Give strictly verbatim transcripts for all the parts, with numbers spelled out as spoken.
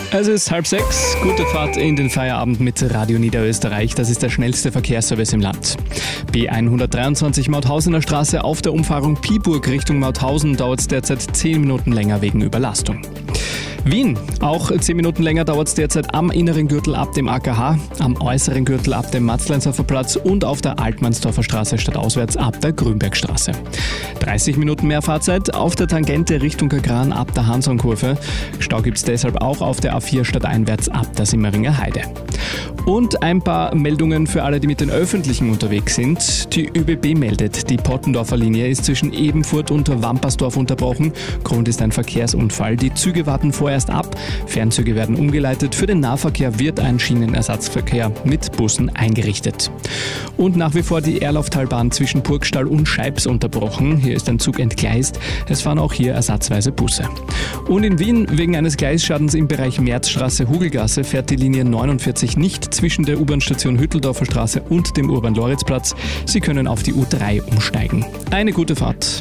Es ist halb sechs, gute Fahrt in den Feierabend mit Radio Niederösterreich. Das ist der schnellste Verkehrsservice im Land. B hundertdreiundzwanzig Mauthausener Straße auf der Umfahrung Piburg Richtung Mauthausen dauert es derzeit zehn Minuten länger wegen Überlastung. Wien, auch zehn Minuten länger dauert es derzeit am inneren Gürtel ab dem A K H, am äußeren Gürtel ab dem Matzleinsdorfer Platz und auf der Altmannsdorfer Straße stadtauswärts ab der Grünbergstraße. dreißig Minuten mehr Fahrzeit auf der Tangente Richtung Kagran ab der Hansonkurve. Stau gibt es deshalb auch auf der A vier stadteinwärts ab der Simmeringer Heide. Und ein paar Meldungen für alle, die mit den Öffentlichen unterwegs sind. Die ÖBB meldet, die Pottendorfer Linie ist zwischen Ebenfurt und Wampersdorf unterbrochen. Grund ist ein Verkehrsunfall. Die Züge warten vorerst ab. Fernzüge werden umgeleitet. Für den Nahverkehr wird ein Schienenersatzverkehr mit Bussen eingerichtet. Und nach wie vor die Erlauftalbahn zwischen Burgstall und Scheibs unterbrochen. Hier ist ein Zug entgleist. Es fahren auch hier ersatzweise Busse. Und in Wien, wegen eines Gleisschadens im Bereich Märzstraße-Hugelgasse, fährt die Linie neunundvierzig nicht zwischen der U-Bahn-Station Hütteldorfer Straße und dem Urban-Loritz-Platz. Sie können auf die U drei umsteigen. Eine gute Fahrt.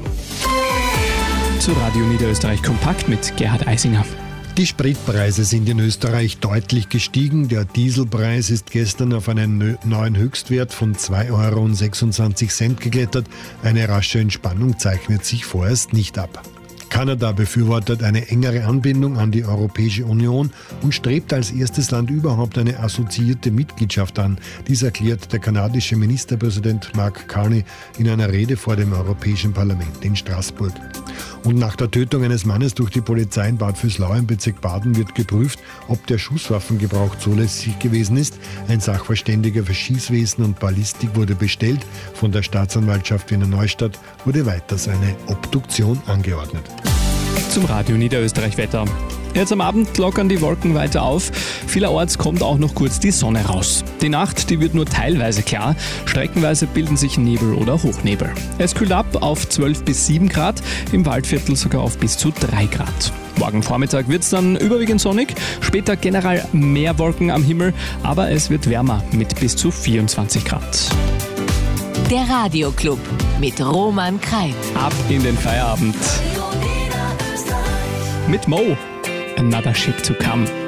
Zu Radio Niederösterreich Kompakt mit Gerhard Eisinger. Die Spritpreise sind in Österreich deutlich gestiegen. Der Dieselpreis ist gestern auf einen neuen Höchstwert von zwei Euro sechsundzwanzig geklettert. Eine rasche Entspannung zeichnet sich vorerst nicht ab. Kanada befürwortet eine engere Anbindung an die Europäische Union und strebt als erstes Land überhaupt eine assoziierte Mitgliedschaft an. Dies erklärt der kanadische Ministerpräsident Mark Carney in einer Rede vor dem Europäischen Parlament in Straßburg. Und nach der Tötung eines Mannes durch die Polizei in Bad Vöslau im Bezirk Baden wird geprüft, ob der Schusswaffengebrauch zulässig gewesen ist. Ein Sachverständiger für Schießwesen und Ballistik wurde bestellt. Von der Staatsanwaltschaft Wiener Neustadt wurde weiters eine Obduktion angeordnet. Zum Radio Niederösterreich Wetter. Jetzt am Abend lockern die Wolken weiter auf. Vielerorts kommt auch noch kurz die Sonne raus. Die Nacht, die wird nur teilweise klar. Streckenweise bilden sich Nebel oder Hochnebel. Es kühlt ab auf zwölf bis sieben Grad, im Waldviertel sogar auf bis zu drei Grad. Morgen Vormittag wird es dann überwiegend sonnig, später generell mehr Wolken am Himmel, aber es wird wärmer mit bis zu vierundzwanzig Grad. Der Radioclub mit Roman Kreit. Ab in den Feierabend. Mit Mo. Another ship to come.